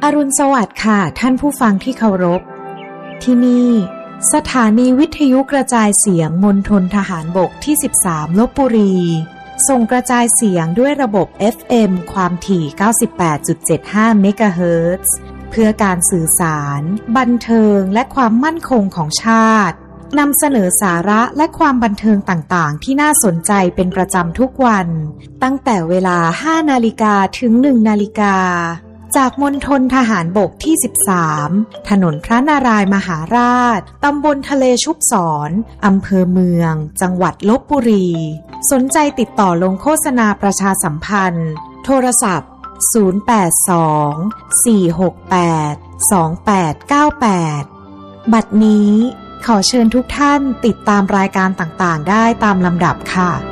อรุณสวัสดิ์ค่ะท่านผู้ฟังที่เคารพที่นี่สถานีวิทยุกระจายเสียงมณฑลทหารบกที่13ลพบุรีส่งกระจายเสียงด้วยระบบ FM ความถี่ 98.75 เมกะเฮิรตซ์เพื่อการสื่อสารบันเทิงและความมั่นคงของชาตินำเสนอสาระและความบันเทิงต่างๆที่น่าสนใจเป็นประจำทุกวันตั้งแต่เวลา 5 นาฬิกาถึง 1 นาฬิกาจากมณฑลทหารบกที่13ถนนพระนารายณ์มหาราชตำบลทะเลชุบศรอำเภอเมืองจังหวัดลพบุรีสนใจติดต่อลงโฆษณาประชาสัมพันธ์โทรศัพท์082-468-2898บัดนี้ขอเชิญทุกท่านติดตามรายการต่างๆได้ตามลำดับค่ะ